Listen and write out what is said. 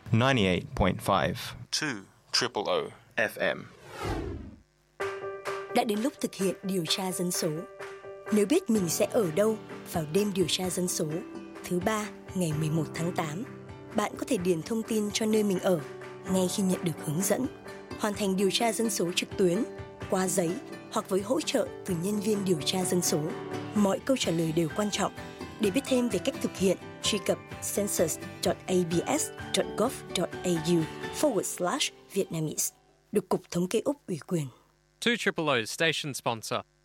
98.5 200 FM. Đã đến lúc thực hiện điều tra dân số. Nếu biết mình sẽ ở đâu vào đêm điều tra dân số thứ 3 ngày 11 tháng 8, bạn có thể điền thông tin cho nơi mình ở ngay khi nhận được hướng dẫn. Hoàn thành điều tra dân số trực tuyến, qua giấy hoặc với hỗ trợ từ nhân viên điều tra dân số. Mọi câu trả lời đều quan trọng. Để biết thêm về cách thực hiện, truy cập census.abs.gov.au/Vietnamese, được Cục Thống kê Úc ủy quyền. 200 station sponsor.